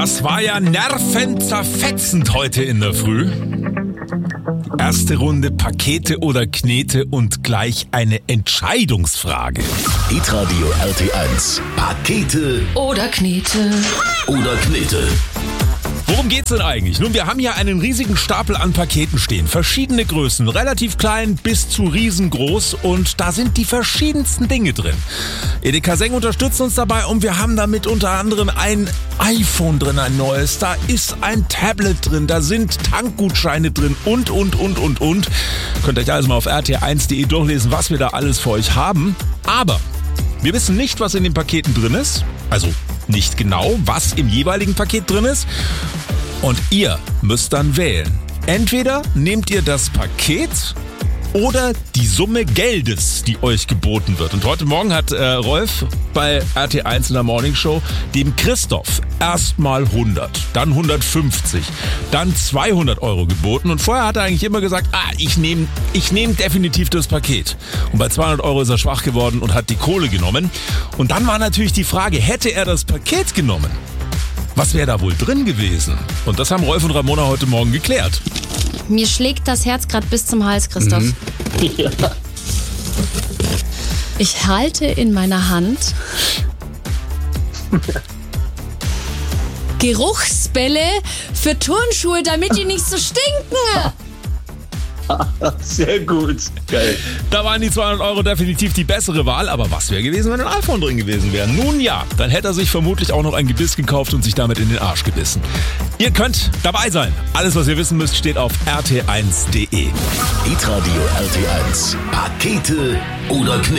Das war ja nervenzerfetzend heute in der Früh. Erste Runde Pakete oder Knete und gleich eine Entscheidungsfrage. Hitradio RT1. Pakete Oder Knete. oder Knete. Worum geht's denn eigentlich? Nun, wir haben hier einen riesigen Stapel an Paketen stehen. Verschiedene Größen, relativ klein bis zu riesengroß, und da sind die verschiedensten Dinge drin. Edeka Seng unterstützt uns dabei und wir haben damit unter anderem ein iPhone drin, ein neues. Da ist ein Tablet drin, da sind Tankgutscheine drin und. Könnt euch alles mal auf rt1.de durchlesen, was wir da alles für euch haben. Aber wir wissen nicht, was in den Paketen drin ist. Also nicht genau, was im jeweiligen Paket drin ist. Und ihr müsst dann wählen. Entweder nehmt ihr das Paket oder die Summe Geldes, die euch geboten wird. Und heute Morgen hat Rolf bei RT1 in der Morning Show dem Christoph erstmal 100, dann 150, dann 200 Euro geboten. Und vorher hat er eigentlich immer gesagt, ich nehm definitiv das Paket. Und bei 200 Euro ist er schwach geworden und hat die Kohle genommen. Und dann war natürlich die Frage, hätte er das Paket genommen? Was wäre da wohl drin gewesen? Und das haben Rolf und Ramona heute Morgen geklärt. Mir schlägt das Herz gerade bis zum Hals, Christoph. Ja. Ich halte in meiner Hand Geruchsbälle für Turnschuhe, damit die nicht so stinken. Sehr gut. Geil. Da waren die 200 Euro definitiv die bessere Wahl. Aber was wäre gewesen, wenn ein iPhone drin gewesen wäre? Nun ja, dann hätte er sich vermutlich auch noch ein Gebiss gekauft und sich damit in den Arsch gebissen. Ihr könnt dabei sein. Alles, was ihr wissen müsst, steht auf rt1.de. Hitradio RT1. Pakete oder Knete.